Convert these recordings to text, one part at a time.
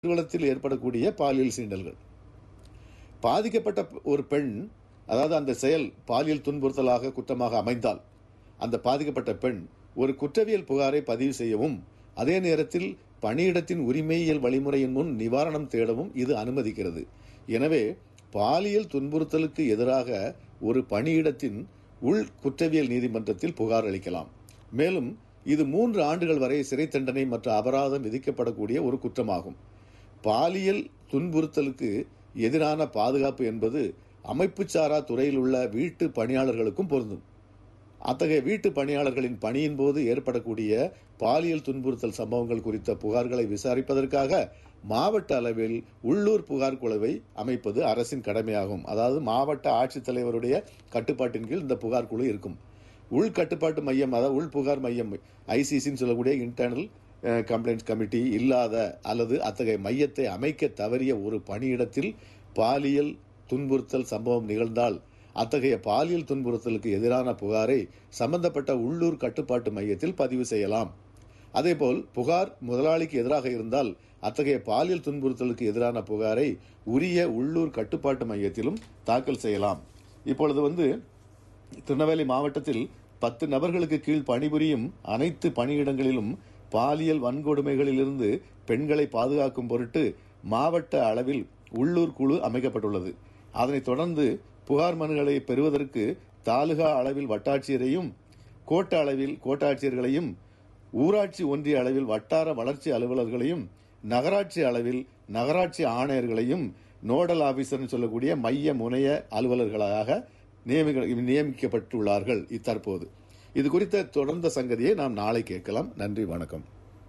நிறுவனத்தில் ஏற்படக்கூடிய பாலியல் சீண்டல்கள். பாதிக்கப்பட்ட ஒரு பெண், அதாவது அந்த செயல் பாலியல் துன்புறுத்தலாக குற்றமாக அமைந்தால் அந்த பாதிக்கப்பட்ட பெண் ஒரு குற்றவியல் புகாரை பதிவு செய்யவும், அதே நேரத்தில் பணியிடத்தின் உரிமையியல் வழிமுறையின் முன் நிவாரணம் தேடவும் இது அனுமதிக்கிறது. எனவே பாலியல் துன்புறுத்தலுக்கு எதிராக ஒரு பணியிடத்தின் உள் குற்றவியல் நீதிமன்றத்தில் புகார் அளிக்கலாம். மேலும் இது 3 ஆண்டுகள் வரை சிறை தண்டனை மற்றும் அபராதம் விதிக்கப்படக்கூடிய ஒரு குற்றமாகும். பாலியல் துன்புறுத்தலுக்கு எதிரான பாதுகாப்பு என்பது அமைப்புச்சாரா துறையில் உள்ள வீட்டு பணியாளர்களுக்கும் பொருந்தும். அத்தகைய வீட்டு பணியாளர்களின் பணியின் போது ஏற்படக்கூடிய பாலியல் துன்புறுத்தல் சம்பவங்கள் குறித்த புகார்களை விசாரிப்பதற்காக மாவட்ட அளவில் உள்ளூர் புகார் குழுவை அமைப்பது அரசின் கடமையாகும். அதாவது மாவட்ட ஆட்சித்தலைவருடைய கட்டுப்பாட்டின் கீழ் இந்த புகார் குழு இருக்கும். உள் கட்டுப்பாட்டு மையம், அதாவது உள் புகார் மையம், ஐசிசின்னு சொல்லக்கூடிய இன்டர்னல் கம்ப்ளைண்ட்ஸ் கமிட்டி இல்லாத அல்லது அத்தகைய மையத்தை அமைக்க தவறிய ஒரு பணியிடத்தில் பாலியல் துன்புறுத்தல் சம்பவம் நிகழ்ந்தால் அத்தகைய பாலியல் துன்புறுத்தலுக்கு எதிரான புகாரை சம்பந்தப்பட்ட உள்ளூர் கட்டுப்பாட்டு மையத்தில் பதிவு செய்யலாம். அதேபோல் புகார் முதலாளிக்கு எதிராக இருந்தால் அத்தகைய பாலியல் துன்புறுத்தலுக்கு எதிரான புகாரை உரிய உள்ளூர் கட்டுப்பாட்டு மையத்திலும் தாக்கல் செய்யலாம். இப்பொழுது திருநெல்வேலி மாவட்டத்தில் 10 நபர்களுக்கு கீழ் பணிபுரியும் அனைத்து பணியிடங்களிலும் பாலியல் வன்கொடுமைகளிலிருந்து பெண்களை பாதுகாக்கும் பொருட்டு மாவட்ட அளவில் உள்ளூர் குழு அமைக்கப்பட்டுள்ளது. அதனைத் தொடர்ந்து புகார் மனுக்களை பெறுவதற்கு தாலுகா அளவில் வட்டாட்சியரையும், கோட்ட அளவில் கோட்டாட்சியர்களையும், ஊராட்சி ஒன்றிய அளவில் வட்டார வளர்ச்சி அலுவலர்களையும், நகராட்சி அளவில் நகராட்சி ஆணையர்களையும் நோடல் ஆபீசர் சொல்லக்கூடிய மைய முனைய அலுவலர்களாக நியமிக்கப்பட்டுள்ளார்கள். தற்போது இது குறித்த தொடர்ந்த சங்கதியை நாம் நாளை கேட்கலாம். நன்றி, வணக்கம்.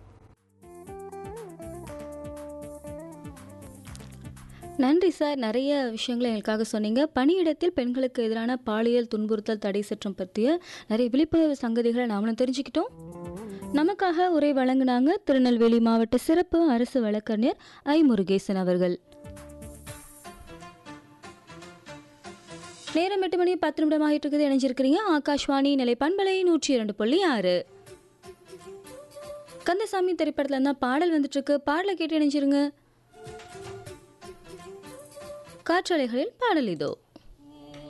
நன்றி சார். நிறைய விஷயங்களை எங்களுக்காக சொன்னீங்க. பணியிடத்தில் பெண்களுக்கு எதிரான பாலியல் துன்புறுத்தல் தடை சட்டம் பற்றிய நிறைய விழிப்புணர்வு சங்கதிகளை நாமளும் தெரிஞ்சுக்கிட்டோம். நமக்காக உரை வழங்கினாங்க திருநெல்வேலி மாவட்ட சிறப்பு அரசு வழக்கறிஞர் ஐ. முருகேசன் அவர்கள். நேரம் 8 மணி 10 நிமிடம் ஆகிட்டு இருக்குது. இணைஞ்சிருக்கிறீங்க ஆகாஷ்வாணி நிலை பண்பலை 102.6. கந்தசாமி திரைப்படத்துல இருந்தா பாடல் வந்துட்டு இருக்கு. பாடலை கேட்டு இணைஞ்சிருங்க. காற்றலைகளில் பாடல் இதோ.